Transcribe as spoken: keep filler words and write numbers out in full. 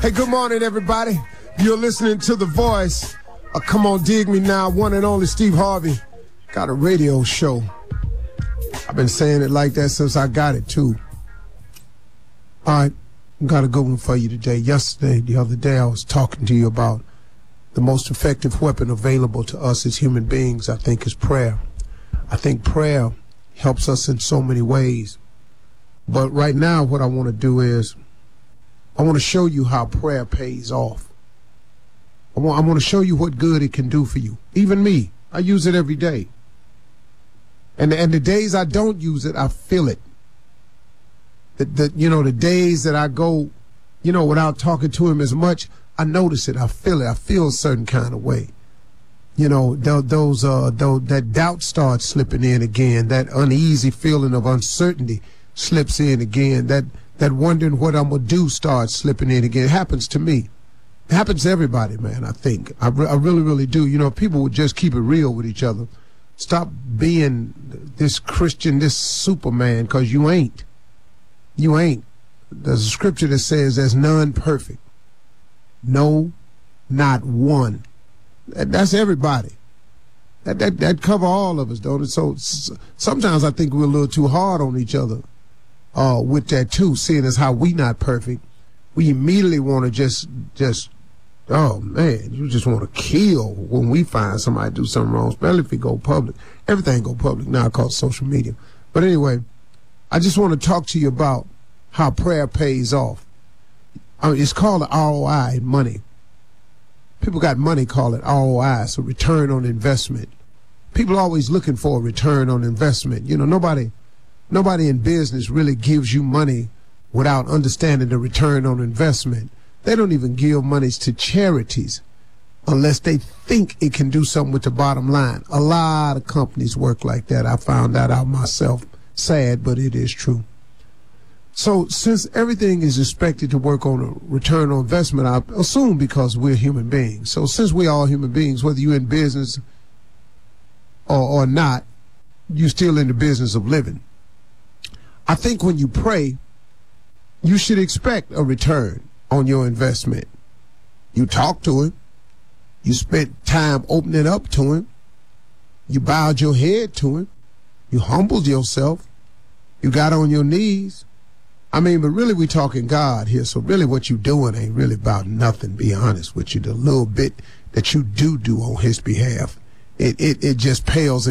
Hey, good morning, everybody. You're listening to The Voice. Uh, come on, dig me now. One and only Steve Harvey. Got a radio show. I've been saying it like that since I got it, too. All right, got a good one for you today. Yesterday, the other day, I was talking to you about the most effective weapon available to us as human beings, I think, is prayer. I think prayer helps us in so many ways. But right now, what I want to do is I want to show you how prayer pays off. I want, I want to show you what good it can do for you. Even me, I use it every day. And, and the days I don't use it, I feel it. The, the, you know, the days that I go, you know, without talking to him as much, I notice it. I feel it. I feel a certain kind of way. You know, th those, uh, those, that doubt starts slipping in again. That uneasy feeling of uncertainty slips in again. That, that wondering what I'm going to do starts slipping in again. It happens to me. It happens to everybody, man, I think. I, re I really, really do. You know, if people would just keep it real with each other. Stop being this Christian, this Superman, because you ain't. You ain't. There's a scripture that says there's none perfect. No, not one. That, that's everybody. That, that, that cover all of us, don't it? So sometimes I think we're a little too hard on each other uh, with that too, seeing as how we not perfect. We immediately want to just, just, oh man, you just want to kill when we find somebody do something wrong, especially if it go public. Everything go public now called social media. But anyway, I just want to talk to you about how prayer pays off. I mean, it's called the R O I, money. People got money, call it R O I, so return on investment. People are always looking for a return on investment. You know, nobody, nobody in business really gives you money without understanding the return on investment. They don't even give monies to charities unless they think it can do something with the bottom line. A lot of companies work like that. I found that out myself. Sad, but it is true. So since everything is expected to work on a return on investment, I assume because we're human beings. So since we're all human beings, whether you're in business or, or not, you're still in the business of living. I think when you pray, you should expect a return on your investment. You talk to him. You spent time opening up to him. You bowed your head to him. You humbled yourself. You got on your knees. I mean, but really we're talking God here, so really what you're doing ain't really about nothing, be honest with you. The little bit that you do do on his behalf, it, it, it just pales